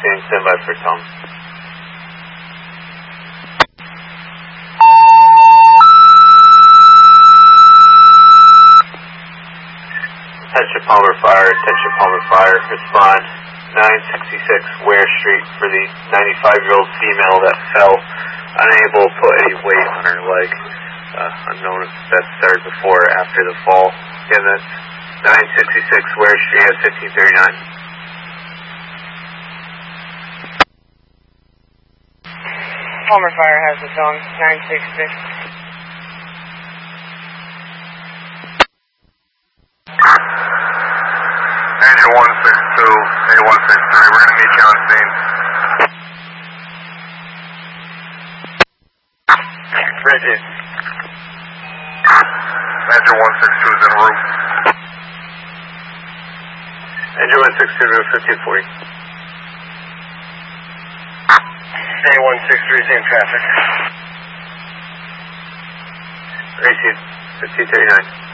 16, stand by for Tom. Attention Palmer Fire, respond 966 Ware Street for the 95-year-old female that fell, unable to put any weight on her leg. Unknown if that started before or after the fall. Again, that's 966 Ware Street at 1539. Palmer Fire has its own 966. Angel 162, A163, we're going to meet you on scene. Bridget. Angel 162 is en route. Angel 162 to 1540. A163 is in traffic. Racing 1539.